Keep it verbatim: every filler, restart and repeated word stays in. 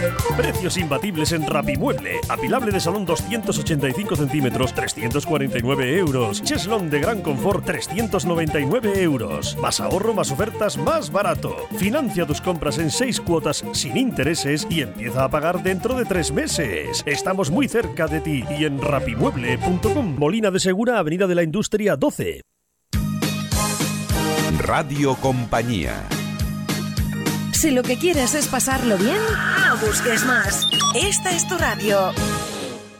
Precios imbatibles en Rapimueble. Apilable de salón doscientos ochenta y cinco centímetros, trescientos cuarenta y nueve euros. Cheslón de gran confort, trescientos noventa y nueve euros. Más ahorro, más ofertas, más barato. Financia tus compras en seis cuotas sin intereses y empieza a pagar dentro de tres meses. Estamos muy cerca de ti y en rapimueble punto com. Molina de Segura, Avenida de la Industria doce. Radio Compañía. Si lo que quieres es pasarlo bien, no busques más. Esta es tu radio.